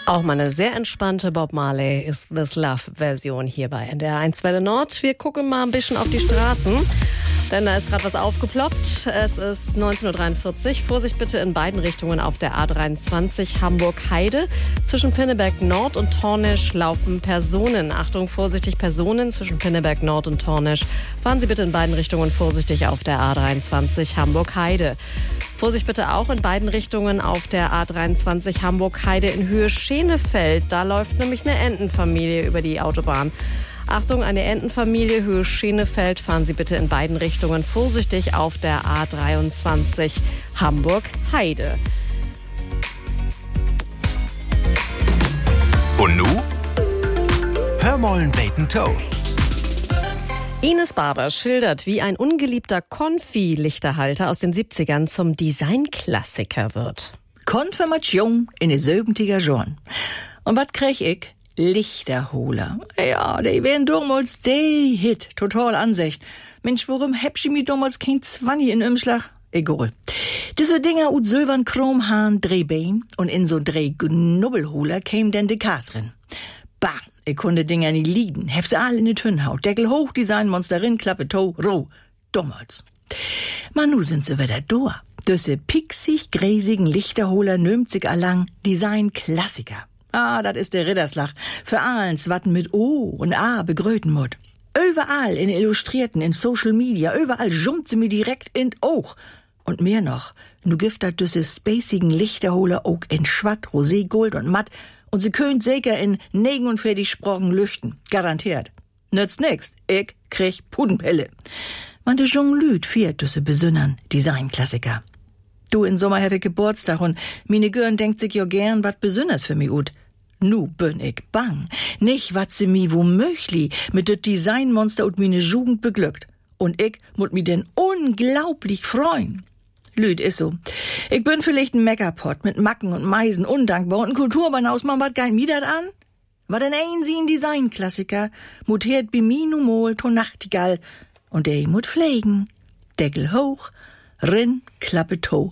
Auch mal eine sehr entspannte Bob Marley ist This Love-Version hier bei NDR 1 Welle Nord. Wir gucken mal ein bisschen auf die Straßen, denn da ist gerade was aufgeploppt. Es ist 19.43 Uhr. Vorsicht bitte in beiden Richtungen auf der A23 Hamburg-Heide. Zwischen Pinneberg Nord und Tornisch laufen Personen. Achtung, vorsichtig Personen zwischen Pinneberg Nord und Tornisch. Fahren Sie bitte in beiden Richtungen vorsichtig auf der A23 Hamburg-Heide. Vorsicht bitte auch in beiden Richtungen auf der A23 Hamburg-Heide in Höhe Schenefeld. Da läuft nämlich eine Entenfamilie über die Autobahn. Achtung, eine Entenfamilie, Höhe Schenefeld. Fahren Sie bitte in beiden Richtungen vorsichtig auf der A23 Hamburg-Heide. Und nu? Hör mollen beten Toe. Ines Barber schildert, wie ein ungeliebter Konfi-Lichterhalter aus den 70ern zum Designklassiker wird. Konfirmation in den 70er Jahren. Und was krieg ich? Lichterholer. Ja, die wären damals der Hit. Total Ansicht. Mensch, warum hab ich mir damals kein 20 in Umschlag? Egal. Diese Dinger ut silbern Chromhahn Drehbein und in so Drehknubbelholer käm denn de Kasrin. Bah, ich konnte Dinger nie liegen. Hab sie all in die Tünnhaut. Deckel hoch, Designmonsterin, Klappe, Toe, roh. Damals. Man, nu sind sie wieder da. Düsse pixig, gräsigen Lichterholer nömt sich allang Design-Klassiker. Ah, dat is der Ridderslach. Für allens, watten mit O und A begröten mut. Überall in Illustrierten, in Social Media, überall jumpt sie mir direkt in Oog. Und mehr noch, nu gift dat düsse spacigen Lichterholer auch in Schwatt, Rosé, Gold und Matt. Und sie könnt sicher in 49 Sprachen lüchten. Garantiert. Nützt nix. Ich krieg Pudenpelle. Man de Jonglüt viert düsse besünnern Designklassiker. Du, in Sommer hab ich Geburtstag und mine Görn denkt sich jo gern wat Besünners für mi ut. Nu bin ich bang. Nicht wat sie mi womöglich mit det Designmonster ut mine Jugend beglückt. Und ich mut mi denn unglaublich freuen. Lüd is so. Ich bin vielleicht ein Meckerpot mit Macken und Meisen, undankbar und ein Kulturbanaus, man wat gein mi dat an? Wat denn ein sie ein Designklassiker, mut hert bi mi nu mol to Nachtigall und der mut pflegen. Deckel hoch, rin, Klappe to.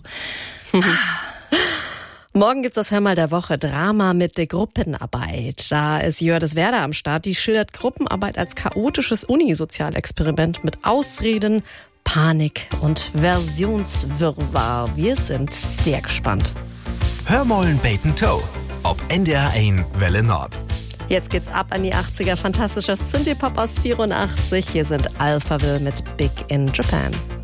Morgen gibt's das Hör mal der Woche, Drama mit der Gruppenarbeit. Da ist Jördis Werder am Start. Die schildert Gruppenarbeit als chaotisches Unisozialexperiment mit Ausreden, Panik und Versionswirrwarr. Wir sind sehr gespannt. Hör mollen beten Toe. Ob NDR 1 Welle Nord. Jetzt geht's ab an die 80er. Fantastischer Synthie-Pop aus 84. Hier sind Alphaville mit Big in Japan.